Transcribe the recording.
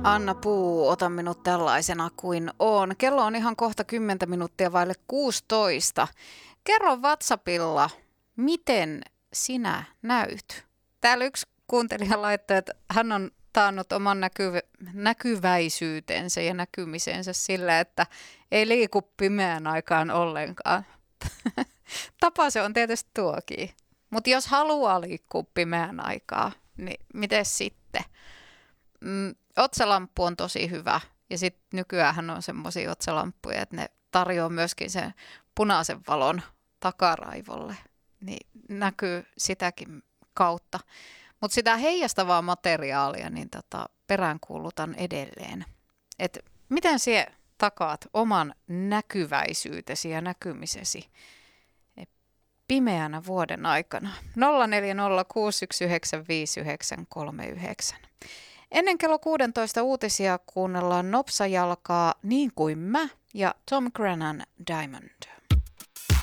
Anna Puu, ota minut tällaisena kuin on. Kello on ihan kohta 10 minuuttia vaille 16. Kerro WhatsAppilla, miten sinä näyt. Täällä yksi kuuntelija laittoi, että hän on taannut oman näkyväisyytensä ja näkymisensä sillä, että ei liiku pimeän aikaan ollenkaan. Tapa se on tietysti tuokin. Mutta jos haluaa liikkua pimeän aikaa, niin miten sitten? Otsalamppu on tosi hyvä ja sitten nykyäänhän on semmoisia otsalamppuja, että ne tarjoaa myöskin sen punaisen valon takaraivolle, niin näkyy sitäkin kautta. Mutta sitä heijastavaa materiaalia niin peräänkuulutan edelleen. Et miten sinä takaat oman näkyväisyytesi ja näkymisesi pimeänä vuoden aikana? 0406195939. Ennen kello 16 uutisia kuunnellaan Nopsajalkaa Niin kuin mä ja Tom Grennan Diamond.